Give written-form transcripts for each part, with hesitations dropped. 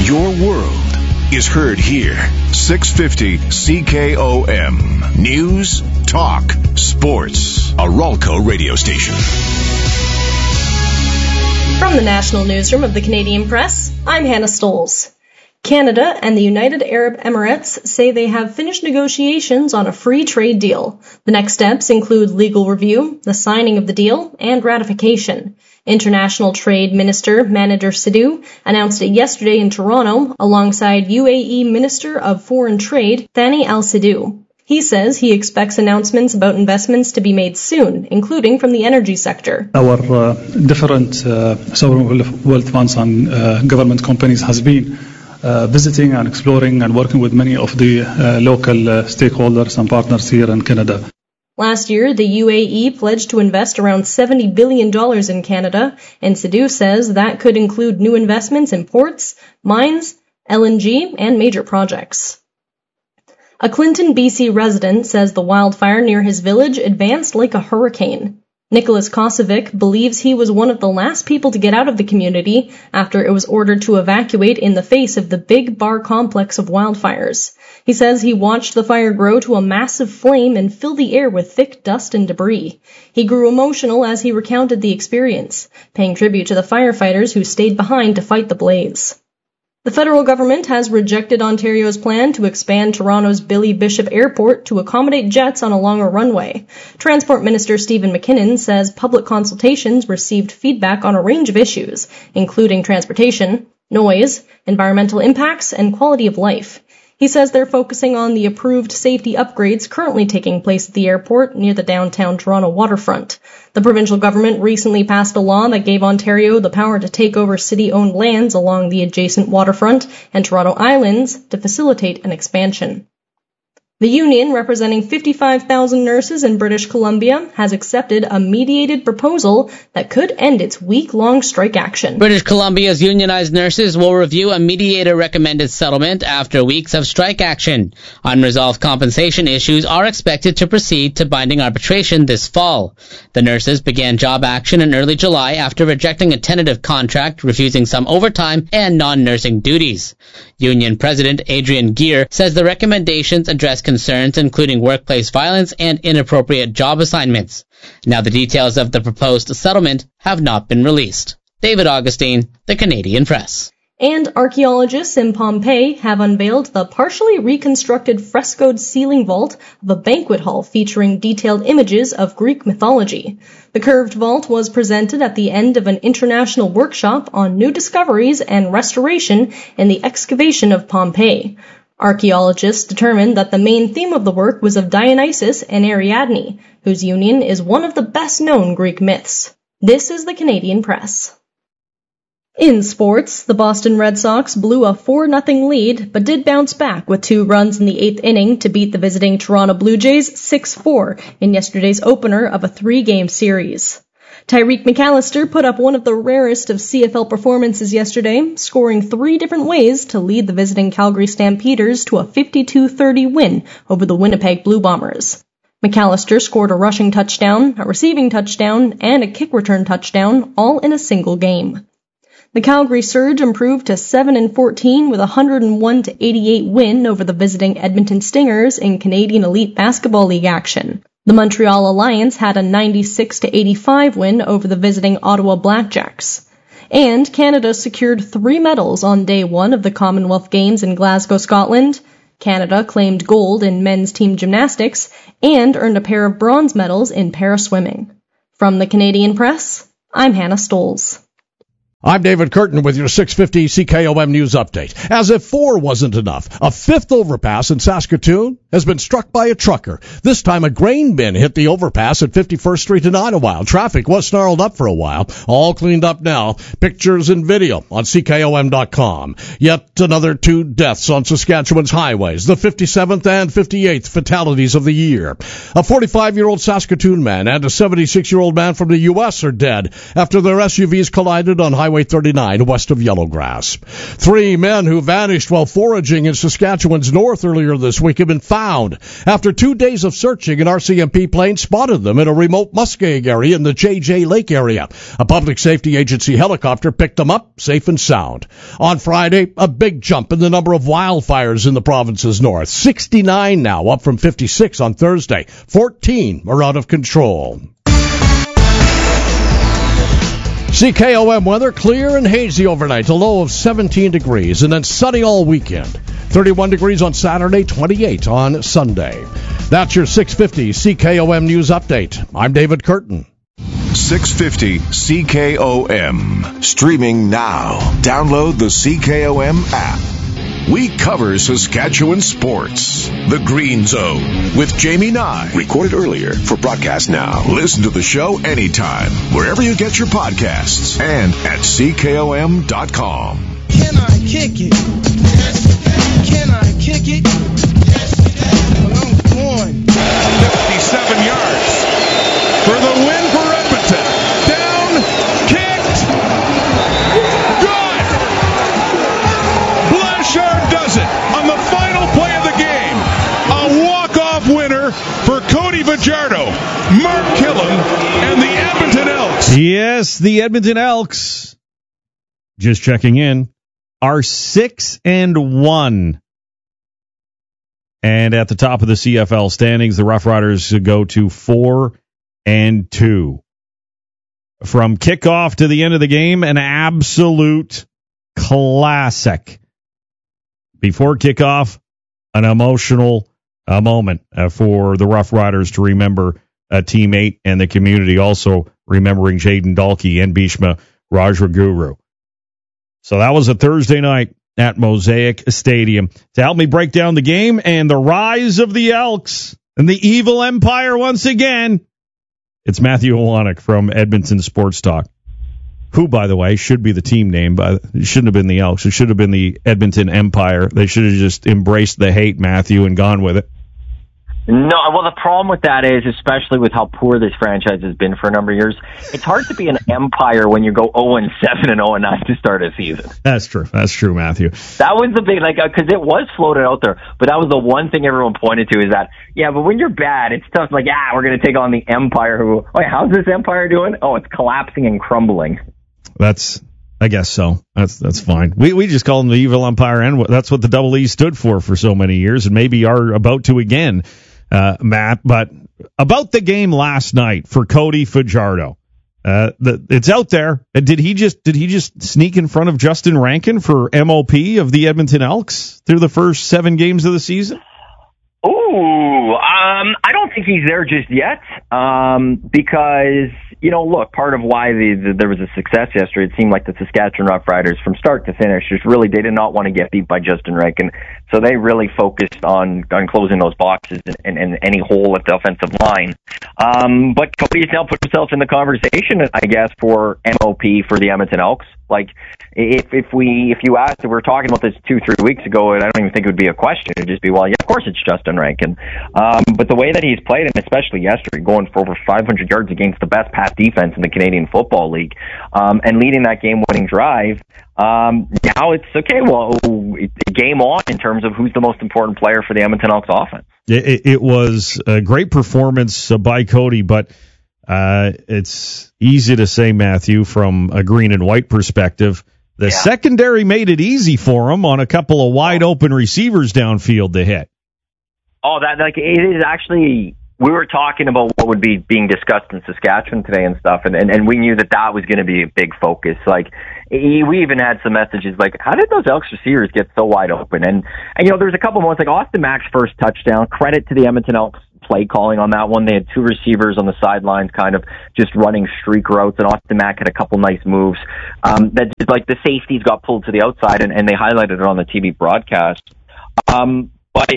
Your world is heard here. 650 CKOM. News, talk, sports. A Ralco radio station. From the National Newsroom of the Canadian Press, I'm Hannah Stoles. Canada and the United Arab Emirates say they have finished negotiations on a free trade deal. The next steps include legal review, the signing of the deal, and ratification. International Trade Minister Manager Sidhu announced it yesterday in Toronto alongside UAE Minister of Foreign Trade Thani Al-Sidhu. He says he expects announcements about investments to be made soon, including from the energy sector. Our different sovereign wealth funds and government companies has been visiting and exploring and working with many of the local stakeholders and partners here in Canada. Last year, the UAE pledged to invest around $70 billion in Canada, and Sidhu says that could include new investments in ports, mines, LNG, and major projects. A Clinton, BC resident says the wildfire near his village advanced like a hurricane. Nicholas Kosovic believes he was one of the last people to get out of the community after it was ordered to evacuate in the face of the Big Bar complex of wildfires. He says he watched the fire grow to a massive flame and fill the air with thick dust and debris. He grew emotional as he recounted the experience, paying tribute to the firefighters who stayed behind to fight the blaze. The federal government has rejected Ontario's plan to expand Toronto's Billy Bishop Airport to accommodate jets on a longer runway. Transport Minister Stephen McKinnon says public consultations received feedback on a range of issues, including transportation, noise, environmental impacts, and quality of life. He says they're focusing on the approved safety upgrades currently taking place at the airport near the downtown Toronto waterfront. The provincial government recently passed a law that gave Ontario the power to take over city-owned lands along the adjacent waterfront and Toronto Islands to facilitate an expansion. The union, representing 55,000 nurses in British Columbia, has accepted a mediated proposal that could end its week-long strike action. British Columbia's unionized nurses will review a mediator-recommended settlement after weeks of strike action. Unresolved compensation issues are expected to proceed to binding arbitration this fall. The nurses began job action in early July after rejecting a tentative contract, refusing some overtime and non-nursing duties. Union President Adrian Gear says the recommendations address concerns including workplace violence and inappropriate job assignments. Now the details of the proposed settlement have not been released. David Augustine, The Canadian Press. And archaeologists in Pompeii have unveiled the partially reconstructed frescoed ceiling vault of a banquet hall featuring detailed images of Greek mythology. The curved vault was presented at the end of an international workshop on new discoveries and restoration in the excavation of Pompeii. Archaeologists determined that the main theme of the work was of Dionysus and Ariadne, whose union is one of the best-known Greek myths. This is the Canadian Press. In sports, the Boston Red Sox blew a 4-0 lead, but did bounce back with 2 runs in the 8th inning to beat the visiting Toronto Blue Jays 6-4 in yesterday's opener of a 3-game series. Tyreek McAllister put up one of the rarest of CFL performances yesterday, scoring 3 different ways to lead the visiting Calgary Stampeders to a 52-30 win over the Winnipeg Blue Bombers. McAllister scored a rushing touchdown, a receiving touchdown, and a kick return touchdown, all in a single game. The Calgary Surge improved to 7-14 with a 101-88 win over the visiting Edmonton Stingers in Canadian Elite Basketball League action. The Montreal Alliance had a 96-85 win over the visiting Ottawa Blackjacks. And Canada secured 3 medals on day 1 of the Commonwealth Games in Glasgow, Scotland. Canada claimed gold in men's team gymnastics and earned a pair of bronze medals in para-swimming. From the Canadian Press, I'm Hannah Stoles. I'm David Curtin with your 650 CKOM News Update. As if 4 wasn't enough, a 5th overpass in Saskatoon has been struck by a trucker. This time a grain bin hit the overpass at 51st Street in Idlewild. Traffic was snarled up for a while. All cleaned up now. Pictures and video on CKOM.com. Yet another 2 deaths on Saskatchewan's highways. The 57th and 58th fatalities of the year. A 45-year-old Saskatoon man and a 76-year-old man from the U.S. are dead after their SUVs collided on Highway 39 west of Yellowgrass. 3 men who vanished while foraging in Saskatchewan's north earlier this week have been found found after 2 days of searching. An RCMP plane spotted them in a remote muskeg area in the JJ Lake area. A public safety agency helicopter picked them up safe and sound. On Friday, a big jump in the number of wildfires in the province's north. 69 now, up from 56 on Thursday. 14 are out of control. CKOM weather, clear and hazy overnight, a low of 17 degrees, and then sunny all weekend. 31 degrees on Saturday, 28 on Sunday. That's your 650 CKOM News Update. I'm David Curtin. 650 CKOM. Streaming now. Download the CKOM app. We cover Saskatchewan sports. The Green Zone with Jamie Nye. Recorded earlier for broadcast now. Listen to the show anytime, wherever you get your podcasts, and at CKOM.com. Can I kick it? Can I kick it? Well, I'm going. 57 yards for the win for Edmonton. Down, kicked, good. Blanchard does it on the final play of the game. A walk-off winner for Cody Fajardo, Mark Killam, and the Edmonton Elks. Yes, the Edmonton Elks, just checking in, are 6-1. And at the top of the CFL standings, the Rough Riders go to 4-2. From kickoff to the end of the game, an absolute classic. Before kickoff, an emotional moment for the Rough Riders to remember a teammate and the community, also remembering Jaden Dalkey and Bhishma Rajaguru. So that was a Thursday night at Mosaic Stadium. To help me break down the game and the rise of the Elks and the evil empire once again, it's Matthew Iwanek from Edmonton Sports Talk, who, by the way, should be the team name, but it shouldn't have been the Elks. It should have been the Edmonton Empire. They should have just embraced the hate, Matthew, and gone with it. No, well, the problem with that is, especially with how poor this franchise has been for a number of years, it's hard to be an empire when you go 0-7 and 0-9 to start a season. That's true. That's true, Matthew. That was the big, because it was floated out there, but that was the one thing everyone pointed to is that, yeah, but when you're bad, it's tough, we're going to take on the empire who, how's this empire doing? Oh, it's collapsing and crumbling. I guess so. That's fine. We just call them the evil empire, and that's what the Double E stood for so many years, and maybe are about to again. Matt, but about the game last night for Cody Fajardo, it's out there. Did he just sneak in front of Justin Rankin for MOP of the Edmonton Elks through the first 7 games of the season? Ooh, I don't think he's there just yet, because, look, part of why there was a success yesterday, it seemed like the Saskatchewan Roughriders, from start to finish, just really, they did not want to get beat by Justin Rankin, so they really focused on closing those boxes and any hole at the offensive line. But Cody's now put himself in the conversation, I guess, for MOP for the Edmonton Elks. If you asked, if we were talking about this 2-3 weeks ago, and I don't even think it would be a question. It'd just be, well, yeah, of course it's Justin Rankin. But the way that he's played, and especially yesterday, going for over 500 yards against the best pass defense in the Canadian Football League, and leading that game-winning drive, now it's okay. Well, game on in terms of who's the most important player for the Edmonton Elks offense. It was a great performance by Cody, but it's easy to say, Matthew, from a green and white perspective, the secondary made it easy for him on a couple of wide open receivers downfield to hit. Oh, it is actually. We were talking about what would be being discussed in Saskatchewan today and stuff, and we knew that was going to be a big focus. We even had some messages how did those Elks receivers get so wide open? And there's a couple moments, Austin Mack's first touchdown, credit to the Edmonton Elks play calling on that one. They had 2 receivers on the sidelines kind of just running streak routes, and Austin Mack had a couple nice moves. That the safeties got pulled to the outside, and they highlighted it on the TV broadcast. But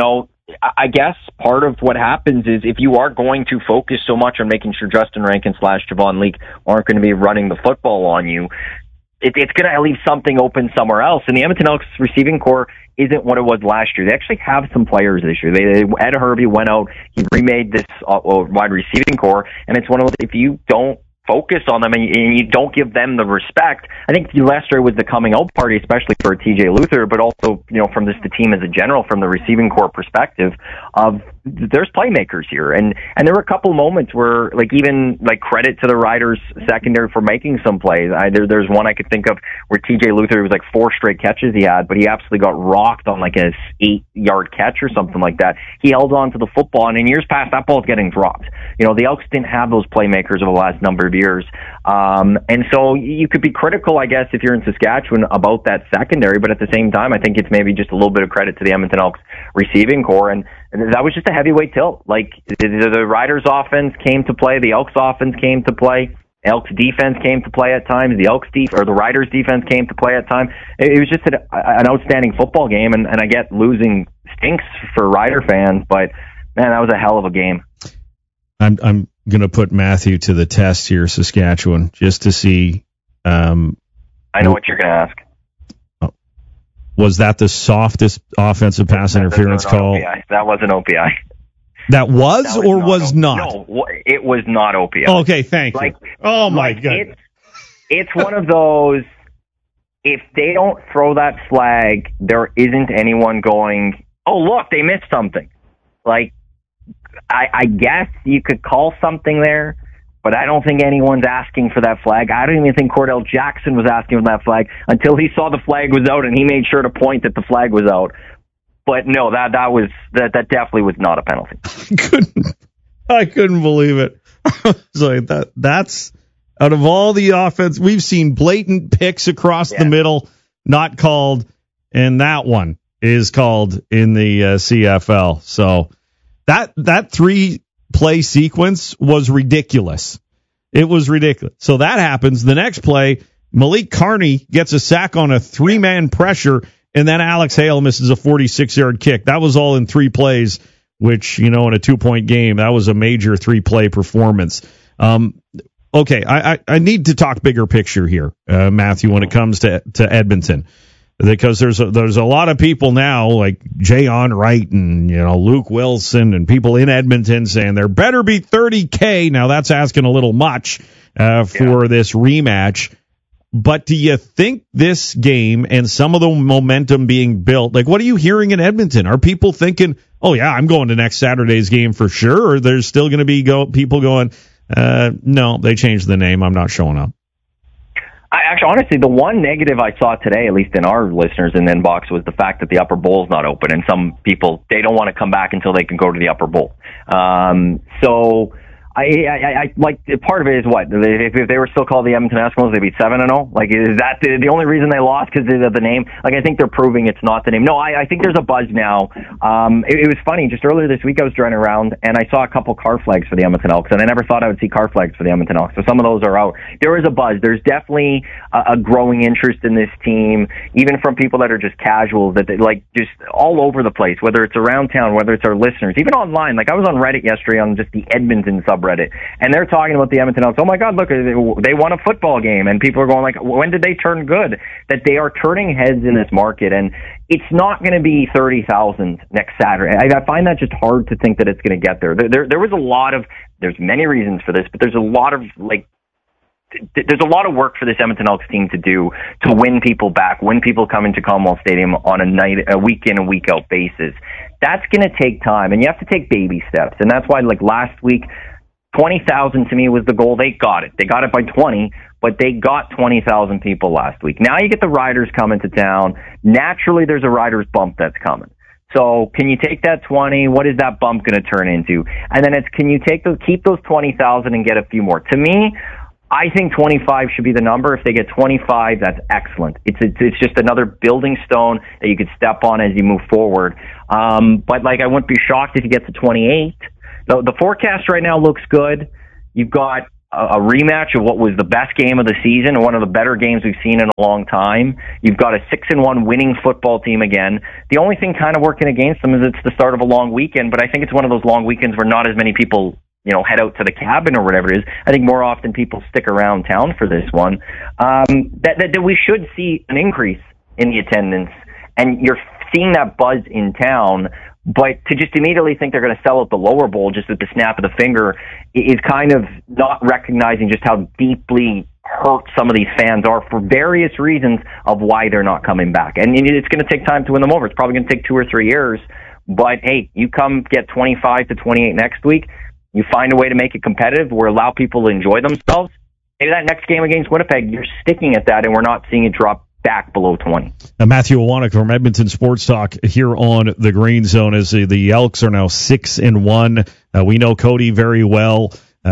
I guess part of what happens is if you are going to focus so much on making sure Justin Rankin / Javon Leake aren't going to be running the football on you, it's going to leave something open somewhere else. And the Edmonton Elks receiving core isn't what it was last year. They actually have some players this year. Ed Hervey went out, he remade this wide receiving core, and it's one of those, if you don't focus on them and you don't give them the respect. I think Leicester was the coming out party, especially for TJ Luther, but also, from the team as a general, from the receiving corps perspective of there's playmakers here. And there were a couple moments where, even credit to the Riders secondary for making some plays. There's one I could think of where TJ Luther, it was 4 straight catches he had, but he absolutely got rocked on a 8-yard catch or something like that. He held on to the football, and in years past, that ball's getting dropped. The Elks didn't have those playmakers over the last number of years. And so you could be critical, I guess, if you're in Saskatchewan about that secondary, but at the same time, I think it's maybe just a little bit of credit to the Edmonton Elks receiving corps, and that was just a heavyweight tilt. The Riders offense came to play, the Elks offense came to play, Elks defense came to play at times, the Riders defense came to play at times. It was just an outstanding football game, and I get losing stinks for Rider fans, but man, that was a hell of a game. I'm going to put Matthew to the test here, Saskatchewan, just to see. I know what you're going to ask. Was that the softest offensive pass interference call? OPI. That was an OPI. That was or was not? No, it was not OPI. Okay, thank you. Oh, my God. It's one of those, if they don't throw that flag, there isn't anyone going, oh, look, they missed something. I guess you could call something there, but I don't think anyone's asking for that flag. I don't even think Cordell Jackson was asking for that flag until he saw the flag was out, and he made sure to point that the flag was out. But no, that definitely was not a penalty. I couldn't believe it. That's out of all the offense, we've seen blatant picks across the middle, not called, and that one is called in the CFL. So that 3-play sequence was ridiculous. It was ridiculous. So that happens. The next play, Malik Carney gets a sack on a 3-man pressure, and then Alex Hale misses a 46-yard kick. That was all in 3 plays, which, in a 2-point game, that was a major 3-play performance. Okay, I need to talk bigger picture here, Matthew, when it comes to Edmonton. Because there's a lot of people now like Jayon Wright and Luke Wilson and people in Edmonton saying there better be $30K. Now that's asking a little much for this rematch. But do you think this game and some of the momentum being built, what are you hearing in Edmonton? Are people thinking, oh yeah, I'm going to next Saturday's game for sure, or there's still going to be people going, no, they changed the name, I'm not showing up? Honestly, the one negative I saw today, at least in our listeners in the inbox, was the fact that the upper bowl's not open, and some people, they don't want to come back until they can go to the upper bowl. So I like, part of it is what? If they were still called the Edmonton Eskimos, they'd be 7-0. Is that the only reason they lost because of the name? I think they're proving it's not the name. No, I think there's a buzz now. It was funny. Just earlier this week, I was driving around and I saw a couple car flags for the Edmonton Elks, and I never thought I would see car flags for the Edmonton Elks. So some of those are out. There is a buzz. There's definitely a growing interest in this team, even from people that are just casuals, that they, just all over the place, whether it's around town, whether it's our listeners, even online. I was on Reddit yesterday on just the Edmonton subreddit, and they're talking about the Edmonton Elks. Oh my God, look, they won a football game, and people are going when did they turn good? That they are turning heads in this market, and it's not going to be 30,000 next Saturday. I find that just hard to think that it's going to get there. There was a lot of, there's many reasons for this, but there's a lot of there's a lot of work for this Edmonton Elks team to do to win people back, when people come into Commonwealth Stadium on a week in and week out basis. That's going to take time, and you have to take baby steps, and that's why last week, 20,000 to me was the goal. They got it. They got it by 20, but they got 20,000 people last week. Now you get the Riders coming to town. Naturally, there's a Riders bump that's coming. So can you take that 20? What is that bump going to turn into? And then can you keep those 20,000 and get a few more? To me, I think 25 should be the number. If they get 25, that's excellent. It's just another building stone that you could step on as you move forward. But I wouldn't be shocked if you get to 28. The forecast right now looks good. You've got a rematch of what was the best game of the season and one of the better games we've seen in a long time. You've got a 6-1 winning football team again. The only thing kind of working against them is it's the start of a long weekend, but I think it's one of those long weekends where not as many people head out to the cabin or whatever it is. I think more often people stick around town for this one. That we should see an increase in the attendance, and you're seeing that buzz in town. But to just immediately think they're going to sell out the lower bowl just at the snap of the finger is kind of not recognizing just how deeply hurt some of these fans are for various reasons of why they're not coming back. And it's going to take time to win them over. It's probably going to take 2 or 3 years. But, hey, you come get 25 to 28 next week, you find a way to make it competitive or allow people to enjoy themselves. Maybe that next game against Winnipeg, you're sticking at that, and we're not seeing it drop back below 20. Matthew Iwanek from Edmonton Sports Talk here on the Green Zone as the Elks are now 6-1. We know Cody very well.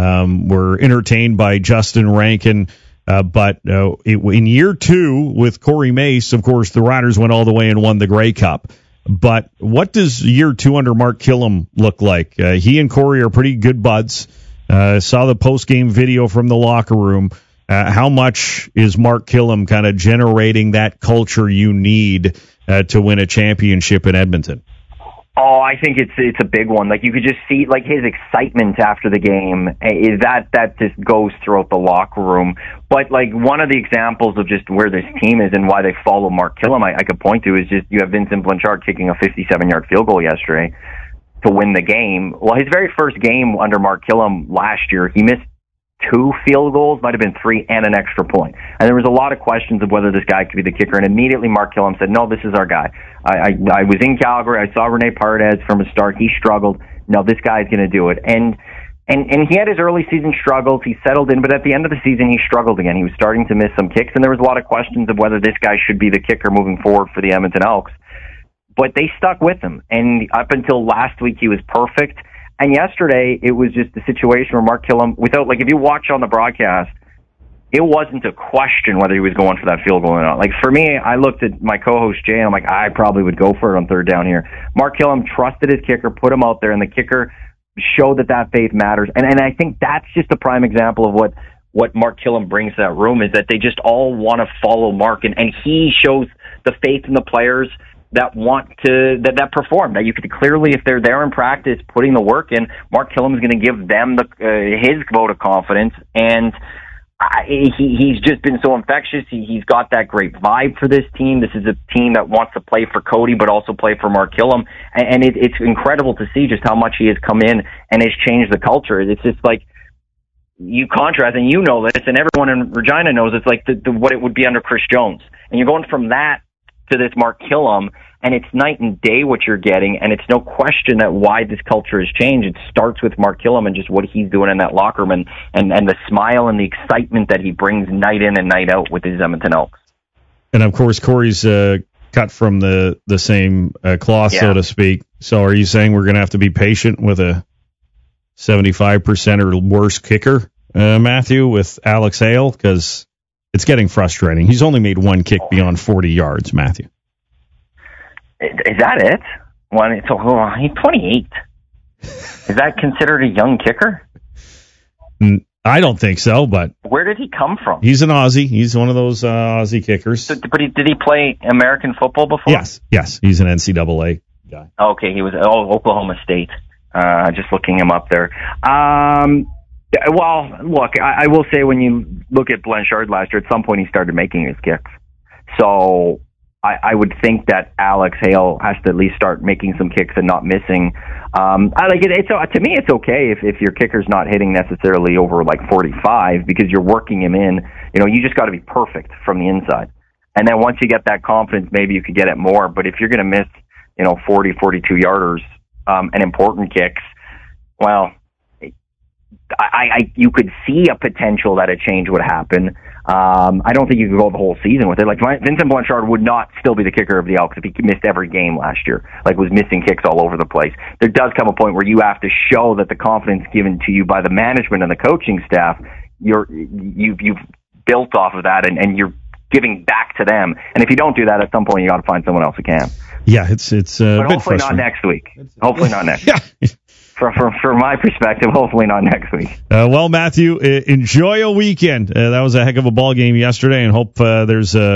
We're entertained by Justin Rankin. But in year 2 with Corey Mace, of course, the Riders went all the way and won the Grey Cup. But what does year 2 under Mark Killam look like? He and Corey are pretty good buds. Saw the post-game video from the locker room. How much is Mark Killam kind of generating that culture you need to win a championship in Edmonton? Oh, I think it's a big one. Like, you could just see, like, his excitement after the game is that just goes throughout the locker room. But, like, one of the examples of just where this team is and why they follow Mark Killam, I could point to is just you have Vincent Blanchard kicking a 57-yard field goal yesterday to win the game. Well, his very first game under Mark Killam last year, he missed 2 field goals, might have been 3, and an extra point. And there was a lot of questions of whether this guy could be the kicker. And immediately Mark Killam said, no, this is our guy. I was in Calgary. I saw Rene Paredes from the start. He struggled. No, this guy's going to do it. And he had his early season struggles. He settled in, but at the end of the season, he struggled again. He was starting to miss some kicks, and there was a lot of questions of whether this guy should be the kicker moving forward for the Edmonton Elks. But they stuck with him. And up until last week, he was perfect. And yesterday, it was just a situation where Mark Killam, if you watch on the broadcast, it wasn't a question whether he was going for that field goal or not. Like, for me, I looked at my co-host Jay, and I'm like, I probably would go for it on third down here. Mark Killam trusted his kicker, put him out there, and the kicker showed that faith matters. And I think that's just a prime example of what Mark Killam brings to that room, is that they just all want to follow Mark, and he shows the faith in the players that want to that perform. That you could clearly, if they're there in practice, putting the work in, Mark Killam is going to give them his vote of confidence, and he's just been so infectious. He's got that great vibe for this team. This is a team that wants to play for Cody, but also play for Mark Killam, and it's incredible to see just how much he has come in and has changed the culture. It's just like, you contrast, and you know this, and everyone in Regina knows, it's like what it would be under Chris Jones, and you're going from that to this Mark Killam, and it's night and day what you're getting, and it's no question that why this culture has changed. It starts with Mark Killam and just what he's doing in that locker room, and the smile and the excitement that he brings night in and night out with his Edmonton Elks. And of course, Corey's cut from the same cloth, so to speak. So are you saying we're going to have to be patient with a 75% or worse kicker, Matthew, with Alex Hale? Because it's getting frustrating. He's only made 1 kick beyond 40 yards, Matthew. Is that it? Well, he's 28. Is that considered a young kicker? I don't think so, but... Where did he come from? He's an Aussie. He's one of those Aussie kickers. But did he play American football before? Yes. He's an NCAA guy. Okay, he was Oklahoma State. Just looking him up there. Well, look, I will say when you look at Blanchard last year, at some point he started making his kicks. So I would think that Alex Hale has to at least start making some kicks and not missing. I like it. To me, it's okay if your kicker's not hitting necessarily over like 45, because you're working him in. You just got to be perfect from the inside. And then once you get that confidence, maybe you could get it more. But if you're going to miss, 40, 42 yarders, and important kicks, well, you could see a potential that a change would happen. I don't think you could go the whole season with it. Like, Vincent Blanchard would not still be the kicker of the Elks if he missed every game last year, like was missing kicks all over the place. There does come a point where you have to show that the confidence given to you by the management and the coaching staff, you've built off of that, and you're giving back to them. And if you don't do that, at some point you got to find someone else who can. Yeah, it's but hopefully not next week. Hopefully not next week. From my perspective, hopefully not next week. Well, Matthew, enjoy a weekend. That was a heck of a ball game yesterday, and hope there's